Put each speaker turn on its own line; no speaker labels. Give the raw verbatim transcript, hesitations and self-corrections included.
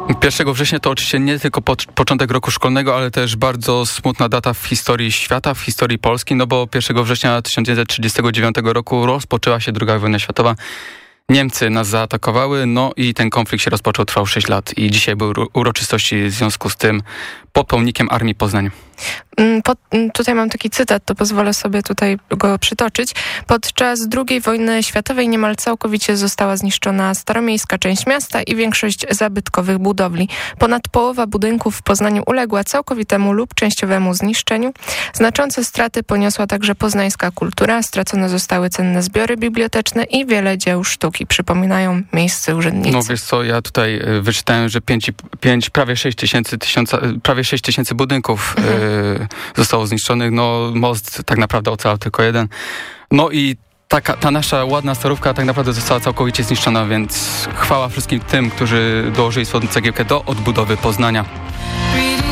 pierwszego września to oczywiście nie tylko po, początek roku szkolnego, ale też bardzo smutna data w historii świata, w historii Polski, no bo pierwszego września tysiąc dziewięćset trzydziestego dziewiątego roku rozpoczęła się druga wojna światowa. Niemcy nas zaatakowały, no i ten konflikt się rozpoczął, trwał sześć lat i dzisiaj były uroczystości w związku z tym pod pomnikiem Armii Poznań.
Po, tutaj mam taki cytat, to pozwolę sobie tutaj go przytoczyć. Podczas drugiej wojny światowej niemal całkowicie została zniszczona staromiejska część miasta i większość zabytkowych budowli. Ponad połowa budynków w Poznaniu uległa całkowitemu lub częściowemu zniszczeniu. Znaczące straty poniosła także poznańska kultura. Stracone zostały cenne zbiory biblioteczne i wiele dzieł sztuki. Przypominają miejscy urzędnicy.
No wiesz co, ja tutaj wyczytałem, że pięć, pięć, prawie sześć tysięcy, tysiąca, prawie sześć tysięcy budynków mhm. y, zostało zniszczonych. No most tak naprawdę ocalał tylko jeden. No i taka, ta nasza ładna starówka tak naprawdę została całkowicie zniszczona, więc chwała wszystkim tym, którzy dołożyli swoją cegiełkę do odbudowy Poznania.